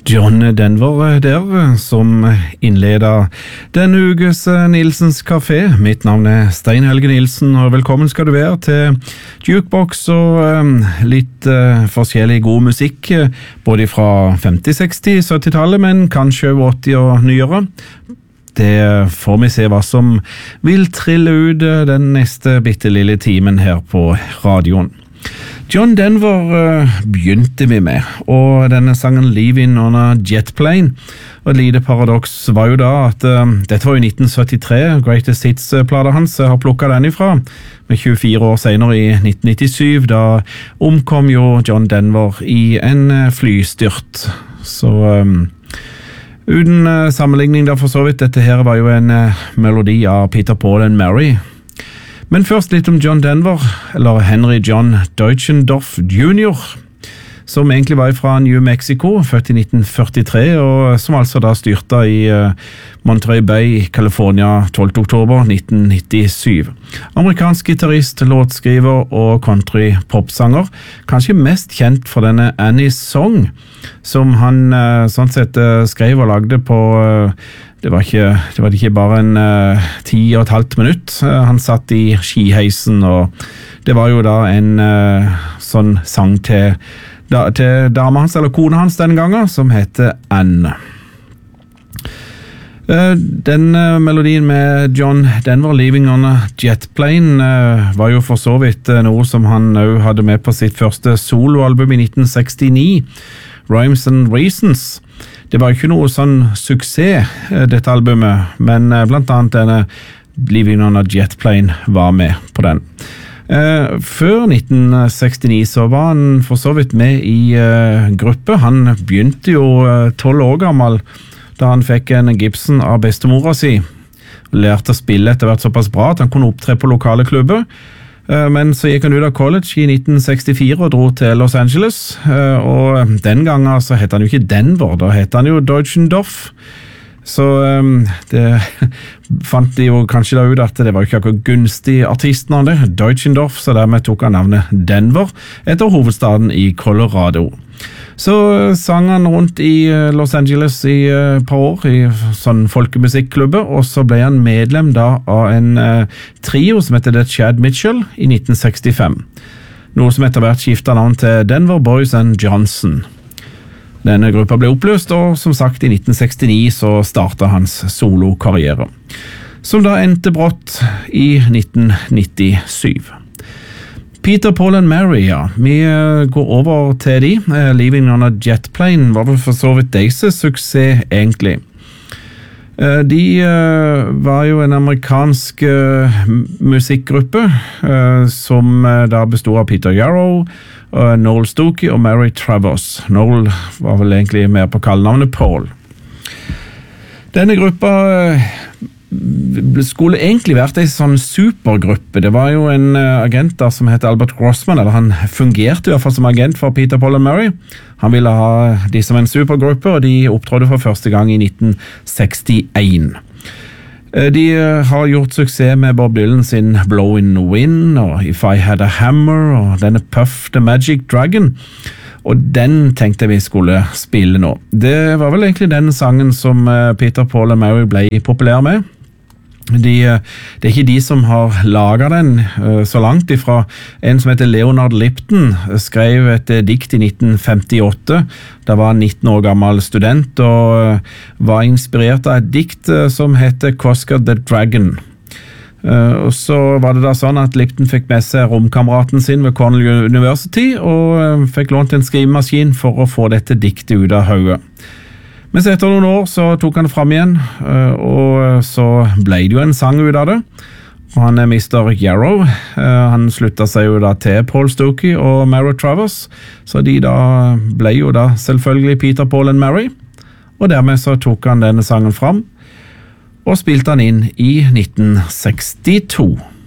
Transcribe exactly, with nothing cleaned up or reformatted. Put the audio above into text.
John Denver der, som innleder denne ukes Nilsens Café. Mitt navn er Stein Helge Nilsen, og velkommen skal du være til Jukebox og um, litt uh, forskjellig god musikk, både fra femti-, seksti-, sytti-tallet, men kanskje åtti- og nyere. Det får vi se hva som vil trille ut den neste bittelille timen her på radioen. John Denver uh, begynte vi med, og denne sangen Leaving on a Jet Plane. Og et lite paradoks var jo da at uh, dette var jo nitten syttitre, Greatest Hits-plata hans, jeg har plukket den ifra. Men tjuefire år senere i nitten nittisju, da omkom jo John Denver i en uh, flystyrt. Så um, uten uh, sammenligning da for så vidt, dette her var jo en uh, melodi av Peter, Paul and Mary. Men først litt om John Denver, eller Henry John Deutschendorf junior, som egentlig var fra New Mexico, født i nitten førtitre, og som altså da styrta i uh, Monterey Bay, California, tolvte oktober nitten nittisju. Amerikansk gitarrist, låtskriver og country-popsanger, kanskje mest kjent for denne Annie's Song, som han uh, sånn sett uh, skrev og lagde på... Uh, Det var ikke, det var ikke bare en uh, ti og et halvt minutt. Uh, han satt i skiheisen, og det var jo da en uh, sånn sang til, da, til dama hans, eller kone hans den gangen, som heter Anne. Uh, den uh, melodien med John Denver, Leaving on a Jet Plane, uh, var jo for så vidt uh, noe som han også hadde med på sitt første soloalbum i nitten sekstini, Rhymes and Reasons. Det var ikke noe sånn suksess, dette albumet, men blant annet denne Leaving on a Jet Plane var med på den. Eh, før nitten sekstini så var han for så vidt med i eh, gruppe. Han begynte jo tolv år gammel da han fikk en Gibson av bestemora si. Lærte å spille etter hvert såpass bra at han kunne opptre på lokale klubber. Men så gikk han ut av college i nitten sekstifire og dro til Los Angeles, og den gangen så het han jo ikke Denver, da het han jo Deutschendorf. Så det fant de jo kanskje da ut at det var ikke akkurat gunstig artistnavn det, Deutschendorf, så dermed tok han navnet Denver etter hovedstaden i Colorado. Så sang han rundt i Los Angeles i et par år i sånn folkemusikklubber, og så ble han medlem da av en uh, trio som heter The Chad Mitchell i nitten sekstifem. Noe som etter hvert skiftet navn til Denver Boys and Johnson. Denne gruppa ble oppløst, og som sagt i nitten sekstini så startet hans solokarriere, som da endte brått i nitten nittisju. Peter, Paul and Mary, ja. Vi går over til de. Uh, Leaving on a Jet Plane var vel for så vidt deres suksess, egentlig. Uh, de uh, var jo en amerikansk uh, musikkgruppe uh, som uh, da bestod av Peter Yarrow, uh, Noel Stokey og Mary Travers. Noel var vel egentlig mer på kallenavnet Paul. Denne gruppa uh, skulle egentlig vært en sånn supergruppe. Det var jo en agent der som heter Albert Grossman, eller han fungerte i hvert fall som agent for Peter, Paul and Mary. Han ville ha de som en supergruppe, og de opptrådte for første gang i nitten sekstien. De har gjort suksess med Bob Dylan sin Blow in the Wind, og If I Had a Hammer, og denne Puff the Magic Dragon. Og den tenkte vi skulle spille nå. Det var vel egentlig den sangen som Peter, Paul and Mary ble populær med. De, det er ikke de som har laget den så langt ifra. En som heter Leonard Lipton skrev et dikt i nitten femtiåtte. Da var han nitten år gammel student og var inspirert av et dikt som heter Cosca the Dragon. Og så var det da sånn at Lipton fikk med seg romkameraten sin ved Cornell University og fikk lånt en skrivemaskin for å få dette diktet ut av hodet. Men så etter noen år så tok han det fram igjen, og så ble det jo en sang ut av det. Og han er mister Yarrow. Han sluttet seg jo da til Paul Stokey og Mary Travers, så de da ble jo da selvfølgelig Peter, Paul and Mary. Og dermed så tok han denne sangen fram, og spilte han inn i nitten sekstito.